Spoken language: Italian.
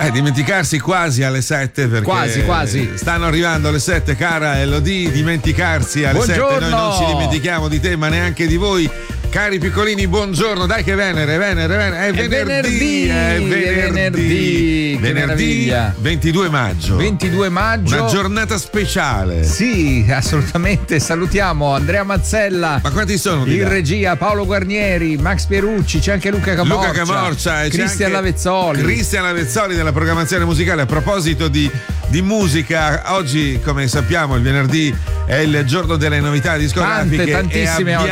Dimenticarsi quasi alle 7 perché quasi. Stanno arrivando le 7, cara Elodie, dimenticarsi alle 7, noi non ci dimentichiamo di te ma neanche di voi. Cari piccolini, buongiorno, dai che Venere, è venerdì. Venerdì 22 maggio. 22 maggio. Una giornata speciale. Sì, assolutamente. Salutiamo Andrea Mazzella. Ma quanti sono? In regia Paolo Guarnieri, Max Pierucci, c'è anche Luca Camorcia e Cristian Lavezzoli. Cristian Lavezzoli della programmazione musicale. A proposito di musica, oggi come sappiamo il venerdì è il giorno delle novità discografiche. Tantissime oggi.